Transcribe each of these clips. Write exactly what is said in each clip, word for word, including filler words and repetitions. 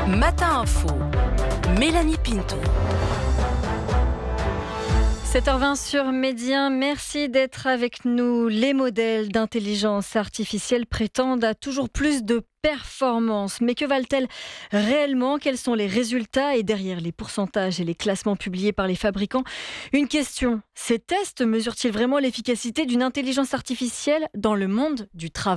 Matin Info, Mélanie Pinto. sept heures vingt sur Média, merci d'être avec nous. Les modèles d'intelligence artificielle prétendent à toujours plus de performance. Mais que valent-elles réellement ? Quels sont les résultats ? Et derrière les pourcentages et les classements publiés par les fabricants, une question. Ces tests mesurent-ils vraiment l'efficacité d'une intelligence artificielle dans le monde du travail ?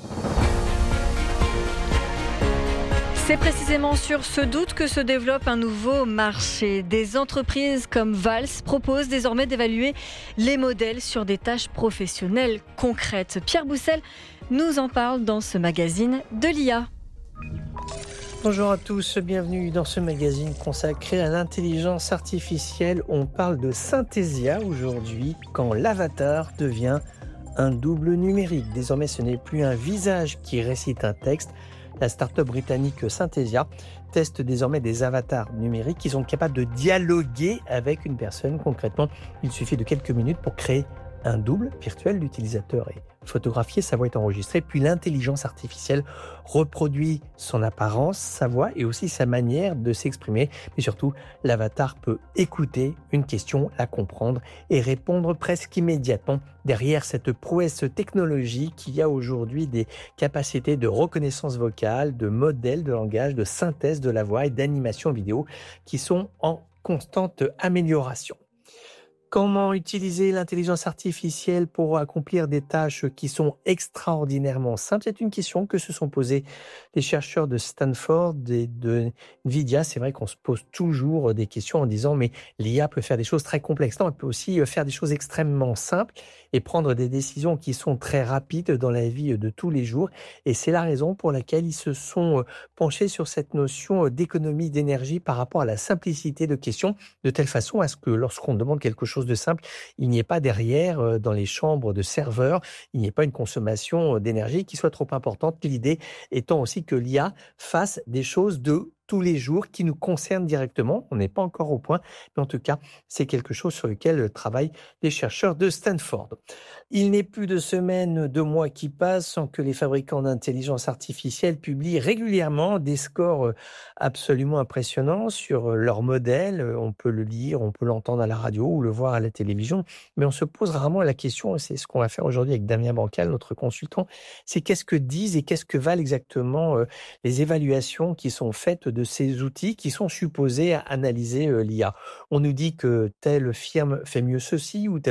C'est précisément sur ce doute que se développe un nouveau marché. Des entreprises comme Vals proposent désormais d'évaluer les modèles sur des tâches professionnelles concrètes. Pierre Boussel nous en parle dans ce magazine de l'I A. Bonjour à tous, bienvenue dans ce magazine consacré à l'intelligence artificielle. On parle de Synthesia aujourd'hui, quand l'avatar devient un double numérique. Désormais, ce n'est plus un visage qui récite un texte. La start-up britannique Synthesia teste désormais des avatars numériques qui sont capables de dialoguer avec une personne. Concrètement, il suffit de quelques minutes pour créer un double virtuel. L'utilisateur est photographié, sa voix est enregistrée, puis l'intelligence artificielle reproduit son apparence, sa voix et aussi sa manière de s'exprimer. Mais surtout, l'avatar peut écouter une question, la comprendre et répondre presque immédiatement. Derrière cette prouesse technologique, il y a aujourd'hui des capacités de reconnaissance vocale, de modèles de langage, de synthèse de la voix et d'animation vidéo qui sont en constante amélioration. Comment utiliser l'intelligence artificielle pour accomplir des tâches qui sont extraordinairement simples ? C'est une question que se sont posées les chercheurs de Stanford et de Nvidia. C'est vrai qu'on se pose toujours des questions en disant mais l'I A peut faire des choses très complexes. Non, elle peut aussi faire des choses extrêmement simples et prendre des décisions qui sont très rapides dans la vie de tous les jours. Et c'est la raison pour laquelle ils se sont penchés sur cette notion d'économie d'énergie par rapport à la simplicité de questions, de telle façon à ce que lorsqu'on demande quelque chose de simple, il n'y ait pas derrière, dans les chambres de serveurs, il n'y ait pas une consommation d'énergie qui soit trop importante. L'idée étant aussi que l'I A fasse des choses de tous les jours qui nous concernent directement. On n'est pas encore au point, mais en tout cas, c'est quelque chose sur lequel travaillent les chercheurs de Stanford. Il n'est plus de semaines, de mois qui passent sans que les fabricants d'intelligence artificielle publient régulièrement des scores absolument impressionnants sur leurs modèles. On peut le lire, on peut l'entendre à la radio ou le voir à la télévision, mais on se pose rarement la question, et c'est ce qu'on va faire aujourd'hui avec Damien Bancal, notre consultant, c'est qu'est-ce que disent et qu'est-ce que valent exactement les évaluations qui sont faites de ces outils qui sont supposés analyser l'I A. On nous dit que telle firme fait mieux ceci ou telle